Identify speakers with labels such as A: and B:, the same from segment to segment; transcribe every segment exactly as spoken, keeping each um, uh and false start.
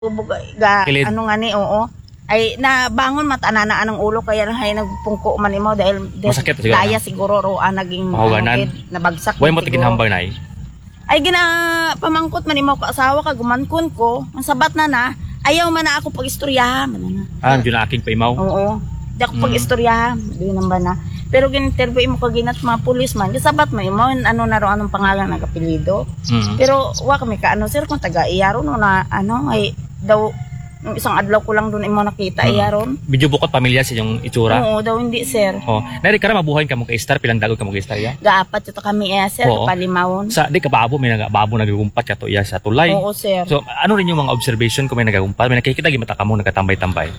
A: ga,
B: Kilid.
A: ano nga ni, oo. Ay nabangon matananaan ang ulo kaya lang hay nagpungko man imo dahil
B: Masakit siguro,
A: daya
B: no?
A: siguro ro ah, naging
B: Mahuganan.
A: ano, kid, nabagsak.
B: Way mo
A: din
B: tigin
A: siguro.
B: hambal nay.
A: Ay gina pamangkot man imo ka asawa ka gumankon ko. Ang sabat na na ayaw man na ako pag-istoryahan man na.
B: Ah, diyo na aking paimaw.
A: Oo. Di ako
B: Mm.
A: pag-istoryahan, di naman na. Pero gin-interview mo kaginat mga pulis man, sabat mo imo ano na ro anong pangalan ng apelyido.
B: Mm.
A: Pero wa kami ka ano sir kung taga Iyaro no na ano ay daw nung isang adlaw ko lang doon imo nakita
B: Mm.
A: Iyaron.
B: Medyo bukod pamilya sa yung itsura.
A: Oo daw hindi sir.
B: Oh, nari ka ra mabuhay ka mo kay star pilang dagog ka mo kay star ya.
A: Gaapat ito kami eh sir
B: Oo.
A: palimawon.
B: Sa di ka babo may nagababo nagagumpat ka to iya sa tulay.
A: Oo sir.
B: So ano rin yung mga observation kung may nagagumpat, may nakikita gi mata ka mo nagatambay-tambay.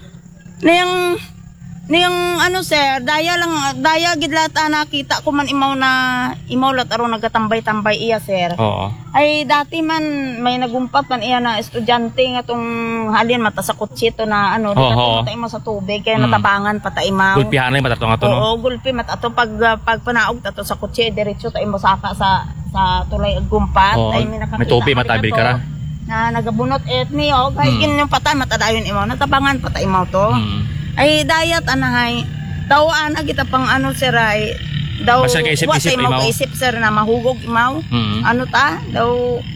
A: Niyang niyang ano sir, daya lang daya gid lat ah, nakita ko man imaw na imaw lat aron nagatambay-tambay iya sir.
B: Oo.
A: Ay dati man may nagumpat man iya na estudyante nga tong halin mata sa kutsito na ano
B: Oo.
A: dito mata imo sa tubig kaya
B: Mm.
A: natabangan pata imaw.
B: Gulpihan na matato nga to no.
A: Oo, gulpi mat ato pag uh, pag panaog tato sa kutse diretso ta imo saka sa sa tulay ag gumpat
B: Oo,
A: ay may nakakita
B: may tubig,
A: kami
B: matabil
A: na
B: ka
A: to,
B: ra.
A: na nagabunot et ni og ay
B: Mm.
A: kin yung patan matadayon imo natabangan pata imo to.
B: Mm.
A: Ay dayat anahay daw ana kita pang ano sir ay daw
B: Basta kaisip-isip,
A: wa tayo
B: imaw.
A: mag-isip sir na mahugog imaw.
B: Mm.
A: Ano ta daw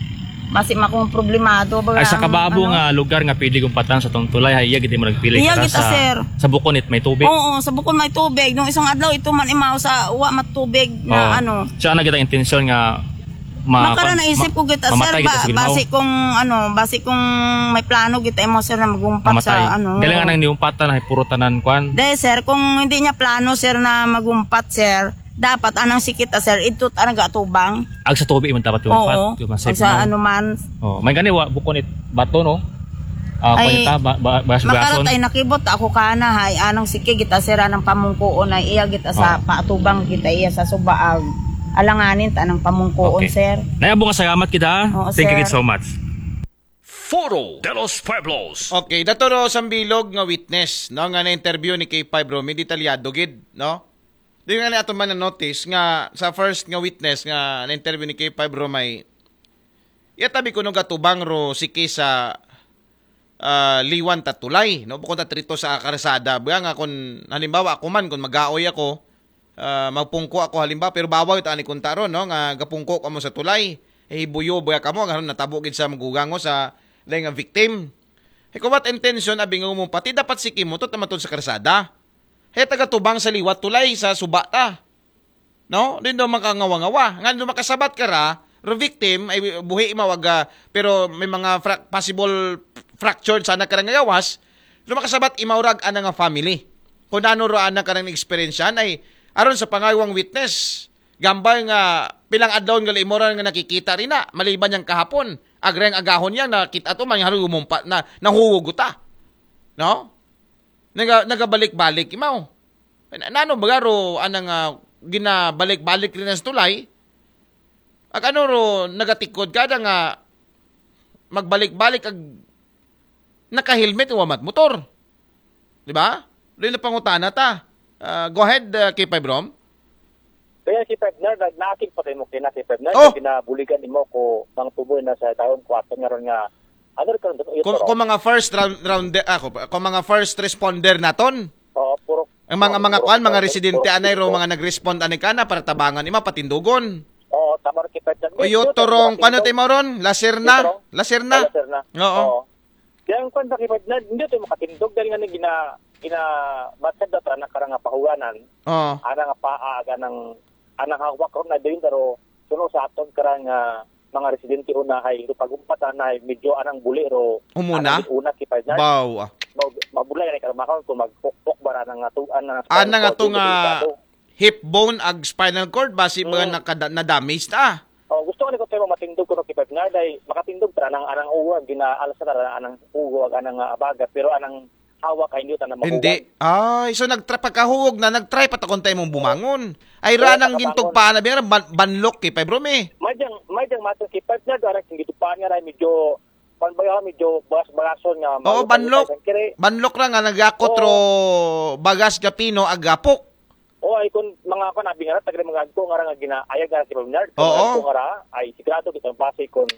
A: masi makong problemado ba
B: Ay sa
A: ang,
B: kababo
A: ano?
B: nga lugar nga pili gumpatan sa tong tulay hay iya gid mo nagpili
A: Iya
B: ka
A: kita,
B: sa
A: sir.
B: sa bukonit may tubig.
A: Oo, sa bukod may tubig. Nung isang adlaw ito man imaw sa wa matubig na
B: Oo.
A: ano.
B: So ano kita intensyon nga ma
A: Makara naisip ko kita sir
B: mamatay kita
A: ba,
B: sa ginaw.
A: base kung ano, base kung may plano kita imo sir na magumpat
B: Mamatay.
A: sa ano.
B: Dili nga nang niumpatan ay puro tanan kwan.
A: De sir, kung hindi niya plano sir na magumpat sir, dapat anang sikita sir, ito anang gatubang.
B: Ag sa tubig man dapat
A: Oo.
B: umpat. Yung
A: Pag
B: masay
A: sa ano man.
B: Oh, may gani wa bukonit bato no. Ah,
A: Ay,
B: kwanita ba, ba, bagas
A: Makarat
B: bason.
A: ay nakibot ako kana hay anang siki kita sir anang pamungkuon ay iya kita sa
B: Oo.
A: paatubang kita iya sa subaag. Alanganin ta anang pamungkuon
B: Okay.
A: sir.
B: Nayabo nga salamat kita.
A: Oo,
B: Thank you
A: sir.
B: kid so much.
C: Foro de los Pueblos.
D: Okay, dato ro sambilog nga witness, no, nga na-interview ni K five Romy, detalyado gid, no? Di nga na ato man na-notice nga sa first nga witness nga na-interview ni K five Romy, yatabi ko nung gatubang ro si K sa ah, liwan tatulay, no? Bukod at rito sa karsada. Buya nga kung halimbawa ako man, kung mag-aoy ako, ah, magpungko ako halimbawa, pero bawal ito ani kuntaro, no? Nga gapungko ka mo sa tulay, eh buyo buya ka mo, nga natabugid sa magugango sa lain nga victim. Eh kung what intention, abing nga mo pati dapat si Kim mo, to tamatod sa karsada. Eh taga-tubang sa liwat tulay sa subata. No? Din daw makangawa-ngawa. Nga doon makasabat ka ra, ro victim, ay buhi imawaga, pero may mga fra- possible fracture sana ka nga gawas, doon makasabat imawrag ana nga family. Kung ano ro ana ka ng experience yan, ay aron sa pangawang witness, gambay nga pilang adlaw nga imoran nga nakikita rin na, maliban yang kahapon, agreng agahon yan, nakita to, man yung umumpa, na nahuhuguta. No? Naga, nagabalik-balik, imaw. Nano bagaro, anang uh, ginabalik-balik rin sa tulay, ag ano ro, nagatikod kada nga, magbalik-balik, ag naka-helmet, uwamat motor. Di ba? Rin na pangutana ta. Uh, go ahead, uh, K five Rom.
E: Kaya si Pebner, nag-naakit pa tayo mo kina si Pebner,
D: Oh!
E: kinabuligan mo ko mga tuboy na sa taon kwatro nga ron nga, ano rin ka ron,
D: Kung, kung mga first round, round ah, kung, kung mga first responder naton,
E: Oo, puro,
D: ang mga mga
E: puro-
D: kuan, mga
E: puro-
D: residente
E: puro-
D: anay ro, mga nag-respond anay kana para tabangan ima patindugon.
E: Oo, tama rin si Pebner.
D: Oyo torong paano tayo mo ron? Laserna, laserna.
E: na.
D: Oo.
E: Kaya ang kwan sa kay Pebner, hindi tayo makatindog dahil nga na gina, gina, batsad na tra na karang nga pahuwanan,
D: Oo.
E: ana nga paaga ng, anang hawak ron na doon, pero suno sa aton karang nga, mga residente unahay, ro pagumpatan na medyo anang buli ro,
D: Umuna?
E: anang una si Pebner.
D: Baw. ah.
E: Mabulay na karon kung magpukpok ba na nga tuan na
D: Ana nga to nga hip bone ag spinal cord basi mga
E: Mm.
D: nakada na damage ta.
E: Oh, gusto ko ni ko tayo matindog ko no kipag na dai makatindog tra nang anang uwag ginaalas na anang uwag anang uh, abagat pero anang hawak kay hindi ta na mahuwag.
D: Hindi. Ay, so nagtry pagkahuwag na nagtry patakon tayo mong bumangon. Ay
E: Oo,
D: ranang
E: nakabangon.
D: gintog pa na biya ban, banlok kay Pebrome.
E: Madyang madyang matong kipag na do anang gitupaan nga ray medyo panbayo medyo bagas-bagason nga.
D: Oo, banlok.
E: Kire,
D: Banlok ra nga nagakot ro bagas gapino agapok.
E: o ay kun mga ko nabi nga tagad mga adto nga ra nga ginaayag nga si Bernard.
D: Oo.
E: Kung nga ra ay sigurado kita base kun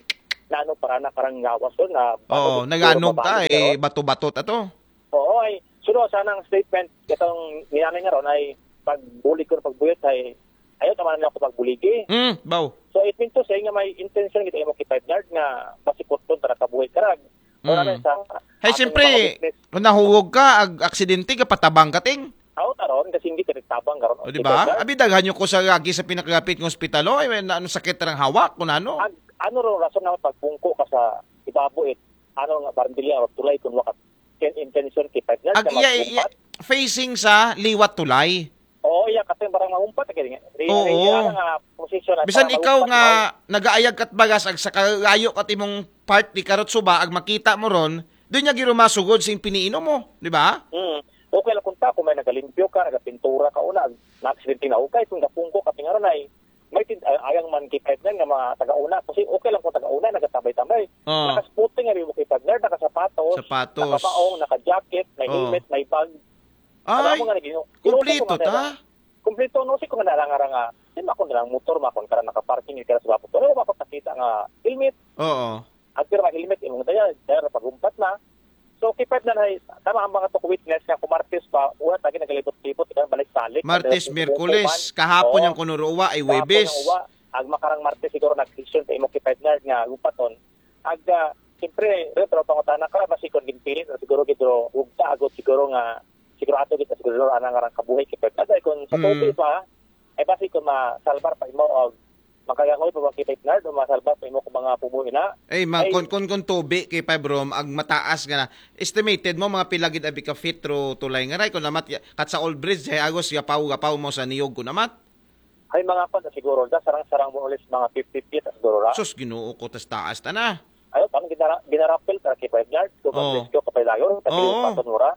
E: na ano para na karang gawas doon na
D: Oo, naganog ta eh bato-bato ta to.
E: Oo, ay suno sana ang statement itong ninanay nga ron ay pagbuli ko pagbuyot ay ayaw naman na ako pagbuligi.
D: Mm, baw.
E: So it means to say nga may intention kita mo kay Yard nga pasikot doon para kabuhay karag. O
D: Mm.
E: na sa
D: Hey,
E: ating
D: siyempre,
E: mga business,
D: kung nahuwag ka, ag aksidente ka, patabang ka ting.
E: Ako taron kasi hindi ka nagtabang karon.
D: O, di ba? Abi, daghan nyo ko sa agi sa pinakagapit ng ospital, o, ay, na, ano sakit ng hawak, kung ano.
E: Ag, ano ro rason na pagpungko ka sa ibabo it ano nga barandilya o tulay kun wakat ken intention kay Yard
D: Ag, iya, iya, facing sa liwat tulay.
E: Oo, iya kasi barang mahumpat kay nga.
D: Oo.
E: nga posisyon at
D: Bisan
E: para
D: ikaw
E: mahumpat,
D: nga nagaayag kat bagas ag sa kagayo kat imong part ni karot suba ag makita mo ron, doon niya giro masugod sing piniinom mo, di ba?
E: Mm. Okay lang kung ta, kung may nagalimpyo ka, nagapintura ka una, na-accidente na ukay, kung napungko ka, tingaron ay, may tid, ay, ayang man kipet nga mga taga-una. Kasi okay lang kung taga-una, nagatabay-tambay.
D: Oo.
E: Nakasputing nga rin mo kipet nga, nakasapatos,
D: Sapatos.
E: nakabaong, naka-jacket, may
D: Oo.
E: helmet, may bag.
D: Ay,
E: Alam mo nga na gino.
D: kumplito ta.
E: Kumplito, no, si kung nalangarang nga, sin makon nilang motor, makon ka naka-parking, ka sa bapo. Pero mapapakita nga, helmet,
D: Oo.
E: at pero nga helmet, imong daya, daya pagumpat na. So, kipet na na, tama ang mga to witness nga kung Martes pa, una tagi nagalipot-lipot, ikaw balik-salik.
D: Martes, Miyerkules, kahapon yung kunuruwa ay Webes.
E: Ag makarang Martes siguro nag-decision sa imo kipet na nga gupaton. Ag, uh, siyempre, retro pangutana ka, masikon ginpilit, siguro gito, ugta, agot siguro nga, siguro ato kita siguro anang arang kabuhay kipet. Kasi kung sa
D: Mm.
E: topi pa, ay basi kung masalbar pa imo, o makayangoy pa ba kipet na, o masalbar pa imo kung mga pumuhi na,
D: Ay, ma,
E: Ay-
D: kon kon kon tubi kay Fibrom ag mataas nga na. Estimated mo mga pilagid abi ka fit ro tulay nga ray kun namat ya- kat sa old bridge hay agos gapaw gapaw mo sa niyog kun namat.
E: ay mga pa na siguro da sarang-sarang mo ulit mga fifty feet at siguro ra.
D: Sus Ginoo ko tas taas ta na.
E: Ayo parang ginara ginarapel para kay five yards ko
D: Oo.
E: oh. ko kapay layon kasi
D: Oo.
E: yung patunura.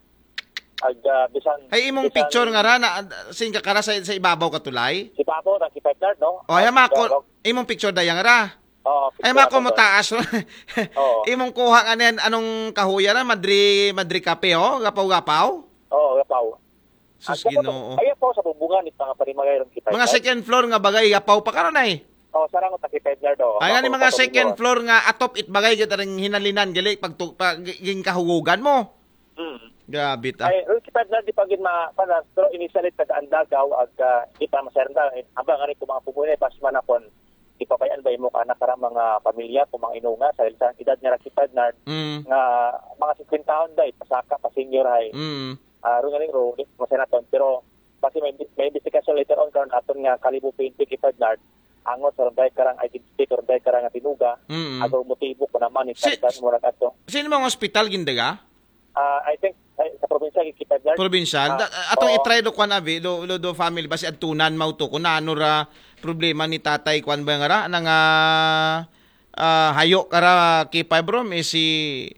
E: Ag uh, bisan
D: Ay imong
E: bisan-
D: picture nga ra na sing ka kara sa, sa ibabaw ka tulay.
E: si Papo na kay five yard no.
D: O ay
E: Ag,
D: mako
E: uh,
D: imong picture dayang ra.
E: oh,
D: Ay
E: picture
D: mako
E: ako
D: mo
E: doon.
D: taas ro.
E: Oo.
D: Imong kuha nga nen anong kahuya ra Madri Madri Cafe oh gapaw gapaw.
E: Oo, gapaw.
D: Sus
E: Ag,
D: Ginoo.
E: Ayo po sa bubungan ni mga parimagay ron kay five
D: Mga
E: yard.
D: second floor nga bagay gapaw pa karon ay.
E: Oh, sarang ta kay five yard oh.
D: Ay nga ni
E: Ako,
D: mga
E: patungod
D: second
E: mo.
D: floor nga atop it bagay kita ring hinalinan gali pag tu- pag ging kahugugan mo.
E: Mm.
D: Grabe ta.
E: Ay, ron kay five yard di pagin ma panas pero inisalit ta andagaw ag uh, di pa masernda eh, habang ani ko mga pumuhi pas man akon ipapayan ba imo ka na karang mga pamilya kung mga inunga sa sa edad nga rakipad na
D: Mm.
E: nga mga fifty taon day pasaka pa senior ay
D: Mm.
E: uh, ro nga ning ro mo senaton pero kasi may may investigation later on karon aton nga kalibo twenty kipad na angot sa ronday karang identity or ronday karang nga tinuga
D: Mm.
E: ato motibo ko naman ni
D: Si-
E: sa mo ra ato
D: Sino mga hospital gindaga?
E: uh, I think ay, sa probinsya kipad na
D: Provincial.
E: Ah,
D: Da- atong
E: oo.
D: i-try do kwan abi do, do, do family basi adtunan mao to kun ano ra problema ni tatay kwan ba nga ra nang ah, ah, hayo kara kay Fibrom eh si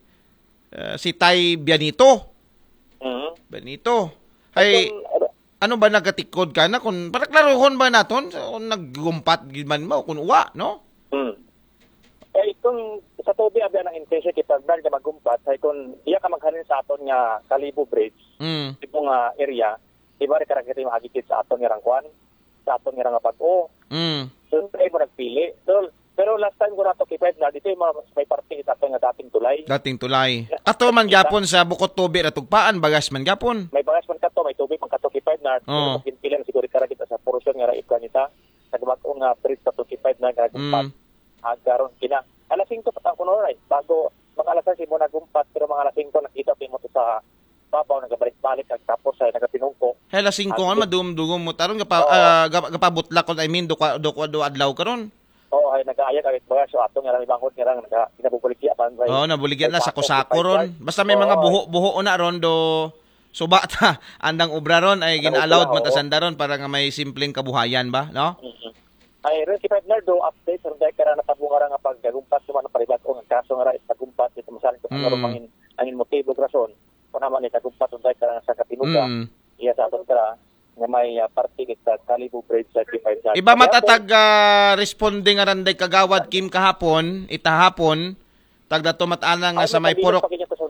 D: ah, si Tay Bianito.
E: mm.
D: Benito. Hay ano ba nagatikod ka na kung para klarohon ba naton kung naggumpat giman mo kung uwa no?
E: Mm. Eh, kung sa tobi abi ang intention kita brand nga magumpat ay kung iya ka maghanin sa aton nga Kalibo Bridge
D: Mm.
E: tipo nga area iba rin karang kita magigit sa aton nga rangkwan sa aton nga nga pag-o
D: Mm.
E: so tayo mo nagpili so, pero last time ko na to kiped na dito yung mga may party sa aton nga dating tulay
D: Dating tulay. Ato man gyapon sa Bukot Tubi ra tugpaan bagas man gyapon.
E: may bagas man kato may tubig man kato kiped na
D: Oo.
E: pero pinpili na siguro karang kita sa porosyon nga raip kanita sa gumag-o nga bridge sa to kiped na nga gumpat
D: Mm.
E: agaron kina alas singko patang kuno ray bago mga alas singko nagumpat pero mga alas singko nakita mo to sa babaw nagabalik-balik kag tapos ay nagatinungko
D: Hela singko nga madum-dugom mo taron gapa
E: Oo.
D: ah, gapa- gapabutlak kon I mean do kwa do kwa do adlaw karon.
E: oo ay nagaayag agad baga so ato nga ibangod nga rang naga kinabubulig man ray
D: Oh, nabuligyan na sa kusako ron. Basta may mga buho-buho na ron do suba ta andang obra ron ay gin-allowed
E: Oo.
D: matasanda ron para nga may simpleng kabuhayan ba, no?
E: ay rin si partner do update sa dahil kara natabunga nga paggagumpat sa mga paribat o ang kaso nga rin pagumpat dito masalan ko
D: Mm.
E: ano mangin angin motibo rason kung naman ni kagumpat sa dahil kara sa katinuga
D: Mm.
E: iya sa aton kara nga may uh, party kita Kalibo Bridge sa five yard
D: Iba matatag uh, responding nga randay kagawad Kim kahapon, itahapon tag dato matana nga sa may purok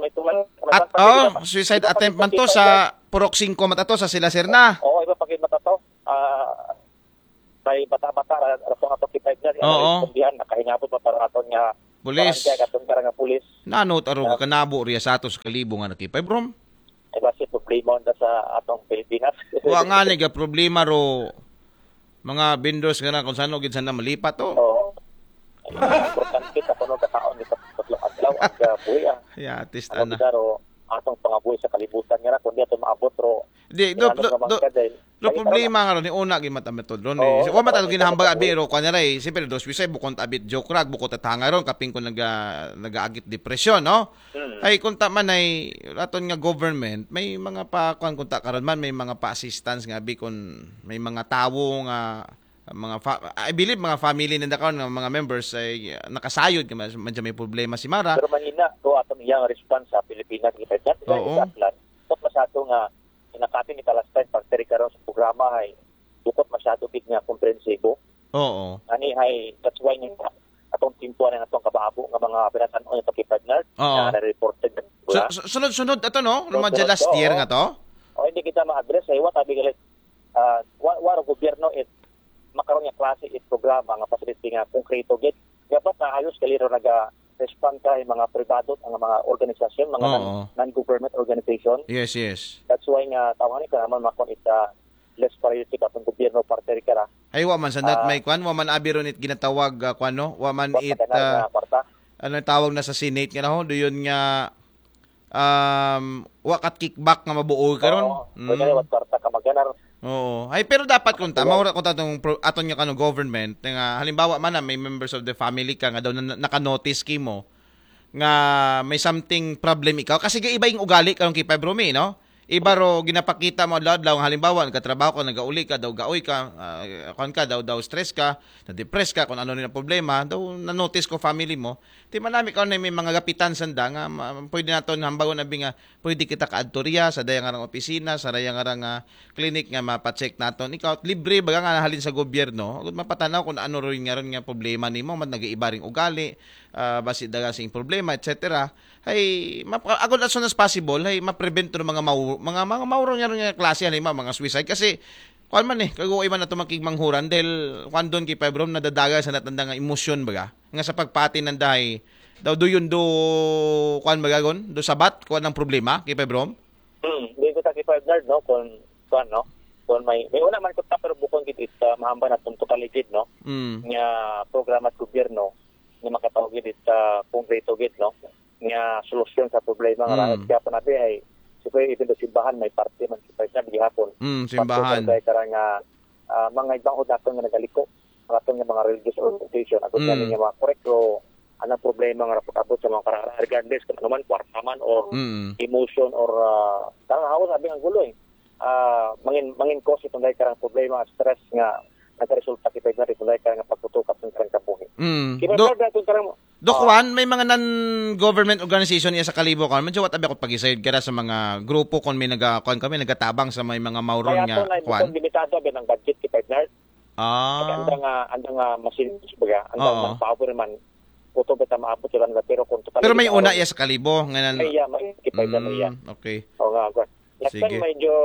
D: at oh, suicide attempt man to sa purok five matato sa sila Serna.
E: oo iba pagin matato ah may bata-bata ra ra po ato kipay niya
D: Oo.
E: respondihan nakahingapot pa para aton nga
D: Pulis.
E: Barangay katong karang nga pulis.
D: Nanot aro ka kanabo riya sa ato sa kalibo nga nakipay brom.
E: Ay basi problema na sa atong Pilipinas.
D: Wa nga ni ga problema ro mga vendors nga na kung saan gid sana malipat to.
E: Oo. Ay, importante sa kuno ka taon ni tatlong adlaw ang uh, buhi ang
D: Ya, artist
E: ano
D: ana.
E: garo atong pangabuhi sa kalibutan nga na kundi ato maabot ro.
D: Di do
E: Ano
D: do,
E: nga
D: do,
E: bangka dahil-
D: do
E: Ay,
D: problema nga ron ni una gi mata metod ron.
E: Oo.
D: Wa mata ginahambag abi ro kanya ray siyempre dos wisay bukon abit joke rag bukot tatanga ron kaping ko naga nagaagit depresyon no.
E: Hmm.
D: Ay kung ta man ay aton nga government may mga pa kuan kung ta karon man may mga pa assistance nga bi kon may mga tawo nga mga fa- I believe mga family nila karon nga mga members ay uh, nakasayod ka man may problema si Mara.
E: Pero manina to atong iyang response sa Pilipinas gipat na
D: Oo.
E: sa Atlas. Bukod masyado nga inakatin ni Talastan pagteri karon sa programa ay bukod masyado big nga komprehensibo.
D: Oo.
E: Ani hay that's why ni atong timpuan ng atong kababo nga mga pinasan-on sa partner
D: Oo.
E: na reported na
D: Su- su- sunod-sunod ato no,
E: Sunod-sunod,
D: mga last
E: oo.
D: year nga to.
E: o hindi kita ma-address ay what abi galit uh, wa waro gobyerno it makaroon nga klase it programa nga facility nga konkreto git dapat na ayos kaliro naga respond ka yung mga pribado ang mga organisasyon mga
D: Oo.
E: non- non-government organization.
D: Yes, yes.
E: That's why nga tawag ni ka naman makon it uh, less priority katong gobyerno parte ka ra
D: Ay wa man sandat
E: Ah.
D: may kwan, wa man abi ron it ginatawag uh, kwan no, wa man
E: Wa
D: it uh,
E: na kwarta.
D: ano yung tawag na sa Senate nga ho, do yun nga um wakat kickback nga mabuo karon.
E: Oo, kaya wat kwarta ka maganar.
D: Oo. Ay pero dapat kung ta mao ra kung tatong pro- aton nga kanong government nga halimbawa man na may members of the family ka nga daw na, naka-notice kimo nga may something problem ikaw kasi iba yung ugali karong kay Pabrome no. Iba ro ginapakita mo adlaw halimbawa nagkatrabaho ka nagauli ka daw gaoy ka uh, kon ka daw daw stress ka na-depress ka kung ano rin ang problema daw na-notice ko family mo di manami ka na may mga gapitan sanda nga ma, pwede naton hambagon abi nga pwede kita kaadtorya sa daya nga rang opisina sa daya nga rang uh, clinic nga mapacheck naton ikaw libre baga nga halin sa gobyerno ug mapatanaw kung ano rin nga ron nga problema nimo man nag-iiba ring ugali uh, basi daga sing problema et cetera ay map- agad as soon as possible ay ma-prevent to ng mga mau- mga mga mauro nga ron nga klase halima mga suicide kasi kuan man eh kaguoy man nato makigmanghuran dahil kuan don kay Pebrom nadadaga sa natanda nga emosyon baga nga sa pagpati ng dahi daw do yun do kuan baga gon do sabat kuan ang problema kay Pebrom.
E: Hmm, di ko ta kay partner no kon kon no. Kon may may una man ko ta pero bukon gid it uh, mahamba na tong totalidad no.
D: Mm.
E: Nga programa sa gobyerno nga makatawag gid it uh, konkreto gid no. Nga solusyon sa problema nga
D: Mm.
E: rahat kaya panabi ay siyempre even do simbahan may parte man sa partner gihapon.
D: Mm, simbahan.
E: Pagkakay karang nga ah, mga ibang udaton nga nagaliko aton nga mga religious organization ato
D: Mm.
E: mm. nga mga korrekto anong problema nga rapot-abot sa mga karang regardless kung ano man kwarta man or
D: Mm.
E: emotion or uh, tarang hawa sabi ang gulo eh. Ah, mangin mangin cause itong dahil karang problema stress nga nagresulta kay pwede na rin dahil karang pagtutukap ng karang kabuhi.
D: Mm.
E: Kaya
D: Do,
E: do, itong karang
D: do
E: Ah.
D: kuan may mga non-government organization iya sa kalibo kan medyo wat abi ako pag-isayod kada sa mga grupo kon may naga kuan kami nagatabang sa may mga mauron
E: kaya
D: nga
E: ito na
D: kuan.
E: ito limitado ba ng budget kay partner.
D: Ah.
E: Anda nga anda nga machine baga anda
D: Oo.
E: man power man puto beta maabot sila nga pero kung total
D: Pero may una iya sa kalibo nga nan.
E: ay ya may kipay na iya.
D: Mm, okay.
E: O nga gwan. Last
D: Sige.
E: time medyo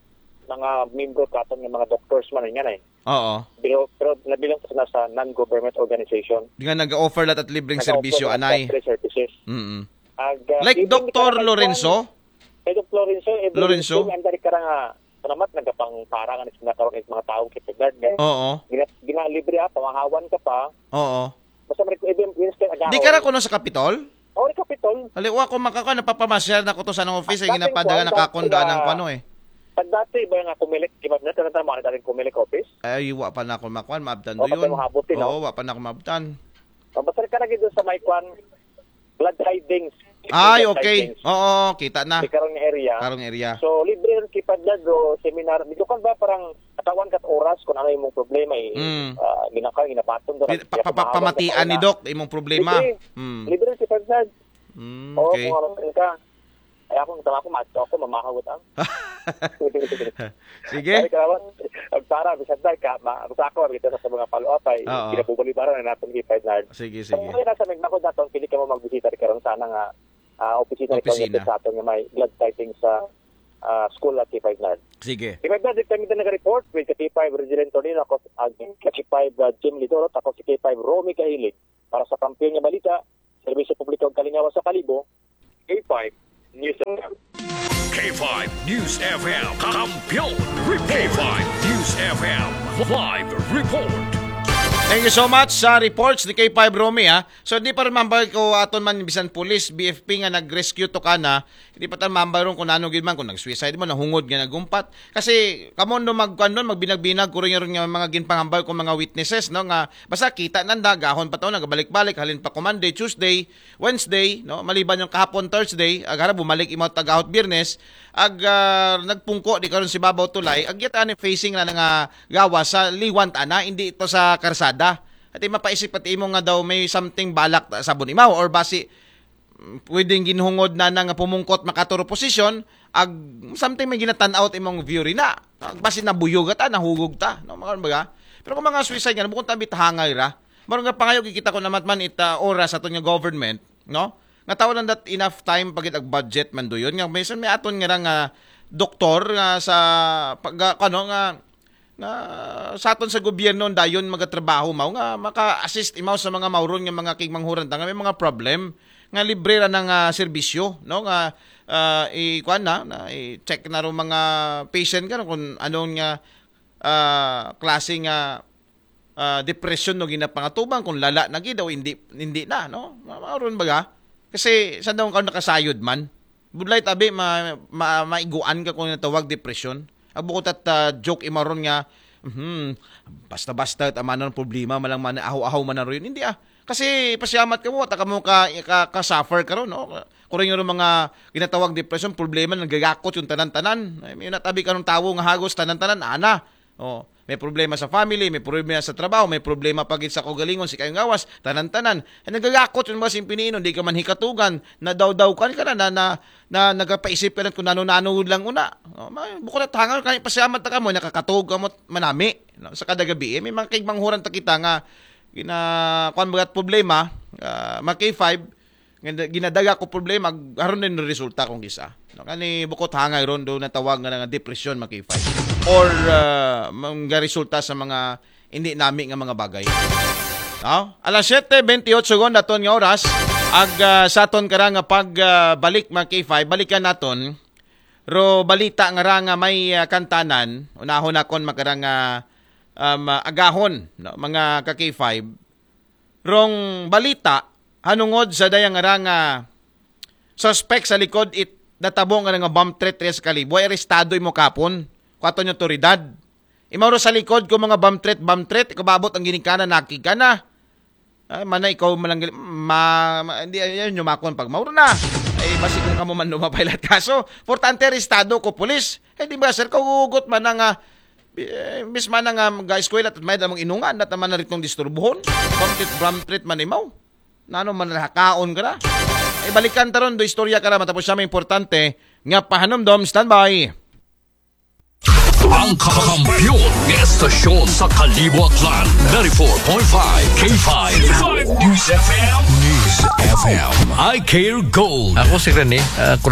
E: mga membro katon ng mga doctors man nga na eh.
D: Oo.
E: Pero, pero nabilang ko sila sa non-government organization.
D: Di nga nag-offer lat at libreng serbisyo anay.
E: Free services.
D: Mm.
E: Ag, uh,
D: Like
E: even
D: Doctor
E: karang-
D: Lorenzo.
E: Kay Doctor Lorenzo, every
D: Lorenzo?
E: week, ang dari ka nga, sanamat, nagapang parang ang sinakaroon ng mga tao kay Pagdard.
D: Oo.
E: Gina, gina libre ha, pamahawan ka pa.
D: Oo.
E: Basta may even Wednesday agaw.
D: Di ka ra kuno sa Kapitol?
E: Oh, ni Kapitol.
D: Haliwa ko makaka napapamasyal na ko to sa nang office ay
E: Dating
D: ginapadaga
E: kuwan,
D: nakakunda
E: dati
D: ng
E: na-
D: kuno eh.
E: Pag dati ba nga kumilik, di ba na tanong mo na dating kumilik office?
D: Ay wa pa na ako makuan maabtan
E: O,
D: do
E: kapag
D: yun.
E: mahabutin, no?
D: Oo, wa pa na ako maabtan.
E: Oh, basta ka na gito sa may kwan, blood hidings.
D: Ay,
E: Blood
D: okay.
E: hidings.
D: Oo, kita na.
E: Di karong area.
D: Karong area.
E: So, libre rin kipadlad o seminar. Dito kan ba parang katawan kat oras kung ano yung problema eh.
D: Mm.
E: Uh, ginaka, ginapaton doon.
D: Di- pa- pa- pa- Pamatian ni Doc imong problema.
E: Libre.
D: Mm.
E: Libre rin kipadlad.
D: Mm,
E: Oo,
D: okay.
E: kung ano rin ka. Ay ako, tama ko, mato ako, mamahawat ang.
D: Sige.
E: Ay, karawan. Ang para, bisag dahil ka, mausako, kita sa mga follow-up ay,
D: Oo.
E: kinapubalibaran na natin kipadlad.
D: Sige,
E: So,
D: sige.
E: kung nasa Mignacod natin, pili ka mo magbisita rin karon sana nga uh, opisina rin
D: Opisina.
E: sa atin nga may blood typing sa ah, school at K five Nard.
D: Sige.
E: K five Nard, kami din nag-report with K five Resident Tornino, ako ang K five uh, Jim Lidoro, ako si K five Romy Kahilig para sa kampiyon nga balita Serbisyo Publiko ug Kalingawan sa Kalibo, K five News F M.
C: K five News F M. Kampiyon Report. K five News F M. Live Report.
D: Thank you so much sa reports ni K five Romy ha. So di pa rin mambay ko aton man bisan police, B F P nga nag-rescue to ka na, hindi pa tayo mambay ron kung ano gid man, kung nag-suicide mo, nahungod nga nagumpat. Kasi kamon no magkuan magbinag-binag kuro ron nga mga ginpangambay ko mga witnesses no nga basta kita nanda gahon pa to nagabalik-balik halin pa ko Monday, Tuesday, Wednesday no maliban yung kahapon Thursday agara bumalik imo tagahot Biyernes ag uh, nagpungko di karon si Babaw Tulay ag yata ni facing na nga gawa sa liwan ana hindi ito sa karsada at mapaisip pati imo nga daw may something balak sa bunimaw or basi pwedeng ginhungod na nga pumungkot makaturo posisyon ag something may ginatan-out imong view rin na ag basi nabuyog ta nahugog ta no mga baga pero kung mga suicide nga bukod tabit hangay ra maron nga pangayo kikita ko naman man ita oras aton nga government no nga tawon that enough time pagit ag budget man do yun nga minsan may aton nga nga doktor nga sa pag ano nga nga sa aton sa gobyerno dayon magatrabaho mao nga maka-assist imaw sa mga mauron nga mga kigmanghuran nga may mga problem nga libre ra ng uh, serbisyo no nga uh, i-kuan na, na i-check na ro mga patient ka no, kung anong nga uh, klase nga uh, depression no ginapangatubang kung lala na gid o hindi hindi na no mauron baga kasi sa daw ka nakasayod man budlay tabi ma, ma, maiguan ka kung natawag depression abukot at uh, joke imaron nga hmm, basta-basta tamanan problema malang man ahaw-ahaw man na rin hindi ah kasi pasyamat ka mo, taka mo ka, ka, ka-suffer ka ron, no? Kung rin yung mga ginatawag depression, problema, nagagakot yung tanan-tanan. May natabi ka ng tawo nga hagos, tanan-tanan, ana. Oh, may problema sa family, may problema sa trabaho, may problema pagit sa kagalingon, si kayong gawas, tanan-tanan. Eh, nagagakot yung mga simpinino, hindi ka man hikatugan, na daw-daw ka na, na, na, na nagpaisip ka na kung nano-nano lang una. Oh, bukod at hangal, kahit pasyamat na ka mo, nakakatug ka mo manami. No? Sa kada gabi, eh, may mga kigmanghuran ta kita nga, gina kuan bagat problema uh, mga K five ginadaga ko problema aron din resulta kung kisa no kani bukod hangay ron do natawag nga nga depression mga K five or uh, mga resulta sa mga hindi nami nga mga bagay no alas siyete twenty-eight segon naton nga oras ag uh, sa aton kara nga pag uh, balik mga K five balikan naton ro balita nga ra nga may uh, kantanan unahon akon makarang uh, Um, agahon no, mga ka K five rong balita hanungod sa dayang nga nga suspect sa likod it natabong nga nga bomb threat sa Kalibo arestado imo kapon kuato nyo otoridad imawro sa likod ko mga bomb threat bomb threat ikababot ang ginikana nakika na ay man ikaw malang ma, ma hindi yan yumakon pag mawro na ay basi kung kamo man lumapailat kaso importante arestado ko pulis eh di ba sir kaugot man nga bis man nga ga-eskwela at may damang inungan at naman na ritong disturbuhon bamtrit bamtrit man imaw nano man nakakaon ka na ay balikan taron do istorya ka na matapos siya may importante nga pahanomdom standby
C: Ang kakampiyon ng estasyon sa Kalibo Aklan ninety-four point five K five News F M News F M I Care Gold.
B: Ako si Rene, uh,